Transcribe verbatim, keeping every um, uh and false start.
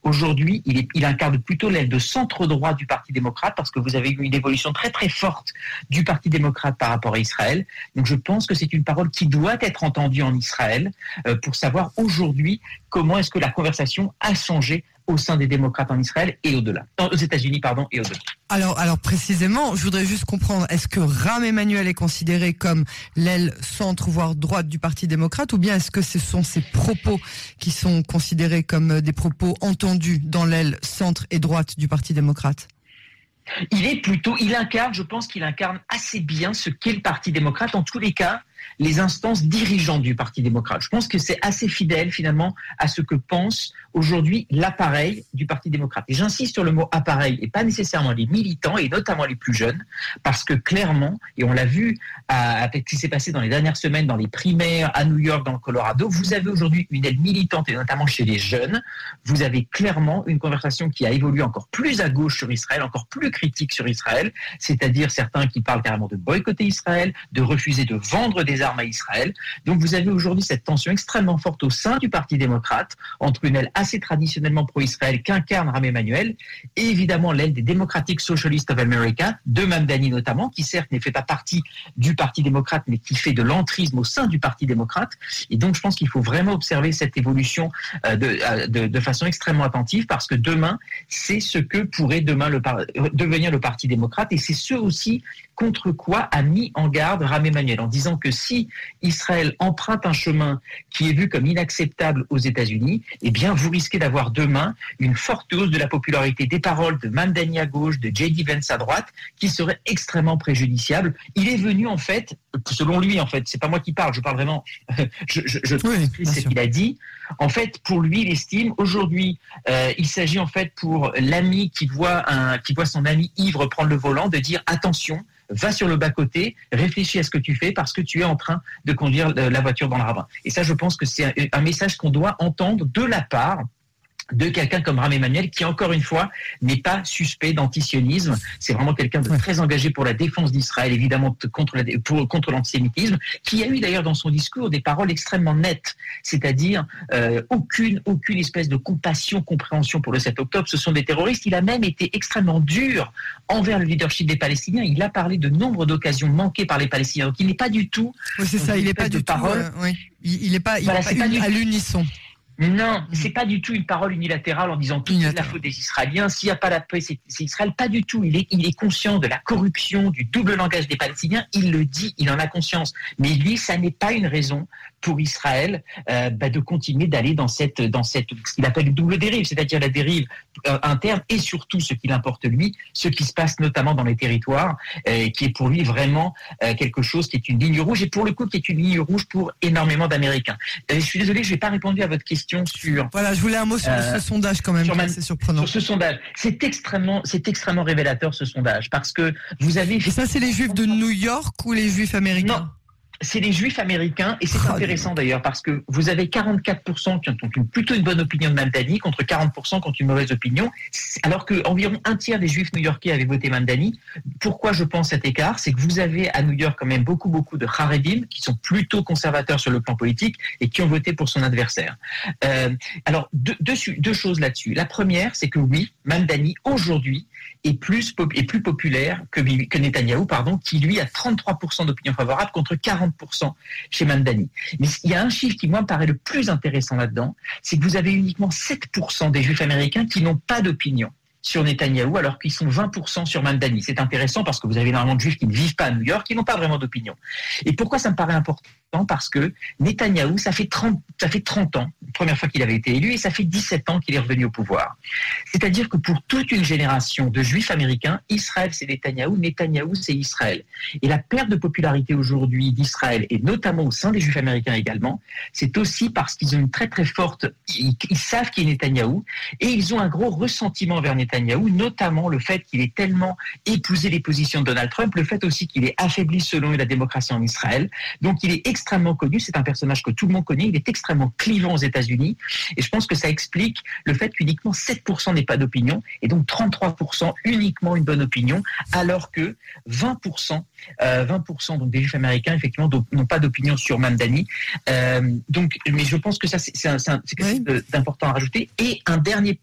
Aujourd'hui, il, est, il incarne plutôt l'aile de centre-droit du Parti démocrate parce que vous avez eu une évolution très très forte du Parti démocrate par rapport à Israël. Donc je pense que c'est une parole qui doit être entendue en Israël euh, pour savoir aujourd'hui comment est-ce que la conversation a changé au sein des démocrates en Israël et au-delà. Aux États-Unis, pardon, et au-delà. Alors, alors précisément, je voudrais juste comprendre, est-ce que Rahm Emanuel est considéré comme l'aile centre, voire droite du Parti démocrate, ou bien est-ce que ce sont ses propos qui sont considérés comme des propos entendus dans l'aile centre et droite du Parti démocrate ? Il est plutôt, il incarne, je pense qu'il incarne assez bien ce qu'est le Parti démocrate, en tous les cas, les instances dirigeantes du Parti démocrate. Je pense que c'est assez fidèle finalement à ce que pense aujourd'hui l'appareil du Parti démocrate. Et j'insiste sur le mot appareil et pas nécessairement les militants et notamment les plus jeunes, parce que clairement, et on l'a vu avec ce qui s'est passé dans les dernières semaines dans les primaires à New York, dans le Colorado, vous avez aujourd'hui une aile militante et notamment chez les jeunes, vous avez clairement une conversation qui a évolué encore plus à gauche sur Israël, encore plus critique sur Israël, c'est-à-dire certains qui parlent carrément de boycotter Israël, de refuser de vendre des armes à Israël. Donc vous avez aujourd'hui cette tension extrêmement forte au sein du Parti démocrate entre une aile assez traditionnellement pro-Israël qu'incarne Rahm Emanuel et évidemment l'aile des Democratic Socialists of America, de Mamdani notamment, qui certes ne fait pas partie du Parti démocrate mais qui fait de l'entrisme au sein du Parti démocrate. Et donc je pense qu'il faut vraiment observer cette évolution euh, de, euh, de, de façon extrêmement attentive parce que demain, c'est ce que pourrait demain le par- devenir le Parti démocrate et c'est ce aussi contre quoi a mis en garde Rahm Emanuel en disant que si Israël emprunte un chemin qui est vu comme inacceptable aux États-Unis, eh bien vous risquez d'avoir demain une forte hausse de la popularité des paroles de Mamdani à gauche, de J D Vance à droite, qui serait extrêmement préjudiciable. Il est venu en fait, selon lui en fait, c'est pas moi qui parle, je parle vraiment, je, je, je transcris ce qu'il a dit. En fait, pour lui, il estime aujourd'hui, euh, il s'agit en fait pour l'ami qui voit un, qui voit son ami ivre prendre le volant, de dire attention. Va sur le bas-côté, réfléchis à ce que tu fais parce que tu es en train de conduire la voiture dans le ravin. Et ça, je pense que c'est un, un message qu'on doit entendre de la part de quelqu'un comme Rahm Emanuel qui, encore une fois, n'est pas suspect d'antisionisme. C'est vraiment quelqu'un de très engagé pour la défense d'Israël, évidemment contre, la, pour, contre l'antisémitisme, qui a eu d'ailleurs dans son discours des paroles extrêmement nettes, c'est-à-dire euh, aucune, aucune espèce de compassion, compréhension pour le sept octobre. Ce sont des terroristes. Il a même été extrêmement dur envers le leadership des Palestiniens. Il a parlé de nombre d'occasions manquées par les Palestiniens. Donc il n'est pas du tout... Oui, c'est ça, il n'est pas du tout... Euh, oui. Il n'est pas, il voilà, est pas, pas à l'unisson. Non, c'est pas du tout une parole unilatérale en disant tout est de la faute des Israéliens. S'il n'y a pas la paix, c'est, c'est Israël. Pas du tout. Il est, il est conscient de la corruption, du double langage des Palestiniens. Il le dit, il en a conscience. Mais lui, ça n'est pas une raison pour Israël euh, bah, de continuer d'aller dans cette, dans cette, ce qu'il appelle une double dérive, c'est-à-dire la dérive euh, interne et surtout ce qui l'importe lui, ce qui se passe notamment dans les territoires, euh, qui est pour lui vraiment euh, quelque chose qui est une ligne rouge et pour le coup qui est une ligne rouge pour énormément d'Américains. Euh, je suis désolé, je n'ai pas répondu à votre question sur. Voilà, je voulais un mot sur euh, ce sondage quand même. Man... C'est surprenant. Sur ce sondage, c'est extrêmement, c'est extrêmement révélateur ce sondage parce que vous avez. Et ça, c'est les Juifs de New York ou les Juifs américains? Non. C'est les Juifs américains, et c'est oh, intéressant d'ailleurs, parce que vous avez quarante-quatre pour cent qui ont une, plutôt une bonne opinion de Mamdani, contre quarante pour cent qui ont une mauvaise opinion, alors qu'environ un tiers des Juifs new-yorkais avaient voté Mamdani. Pourquoi je pense cet écart? C'est que vous avez à New York quand même beaucoup, beaucoup de Haredim, qui sont plutôt conservateurs sur le plan politique, et qui ont voté pour son adversaire. Euh, alors, deux, deux, deux choses là-dessus. La première, c'est que oui, Mamdani, aujourd'hui, est plus, est plus populaire que, que Netanyahou, pardon, qui lui a trente-trois pour cent d'opinion favorable contre quarante pour cent chez Mamdani. Mais il y a un chiffre qui, moi, me paraît le plus intéressant là-dedans, c'est que vous avez uniquement sept pour cent des Juifs américains qui n'ont pas d'opinion sur Netanyahou, alors qu'ils sont vingt pour cent sur Mamdani. C'est intéressant parce que vous avez énormément de Juifs qui ne vivent pas à New York, qui n'ont pas vraiment d'opinion. Et pourquoi ça me paraît important? Parce que Netanyahou, ça fait trente, ça fait trente ans, la première fois qu'il avait été élu, et ça fait dix-sept ans qu'il est revenu au pouvoir. C'est-à-dire que pour toute une génération de Juifs américains, Israël c'est Netanyahou, Netanyahou c'est Israël. Et la perte de popularité aujourd'hui d'Israël, et notamment au sein des Juifs américains également, c'est aussi parce qu'ils ont une très très forte, ils, ils savent qui est Netanyahou, et ils ont un gros ressentiment vers Netanyahou, notamment le fait qu'il ait tellement épousé les positions de Donald Trump, le fait aussi qu'il ait affaibli selon eux la démocratie en Israël. Donc il est extrêmement extrêmement connu, c'est un personnage que tout le monde connaît, il est extrêmement clivant aux États-Unis, et je pense que ça explique le fait qu'uniquement sept pour cent n'ait pas d'opinion, et donc trente-trois pour cent uniquement une bonne opinion, alors que vingt pour cent, euh, vingt pour cent donc des Juifs américains, effectivement, n'ont pas d'opinion sur Mamdani. Euh, donc, mais je pense que ça, c'est, c'est, un, c'est quelque chose oui. d'important à rajouter. Et un dernier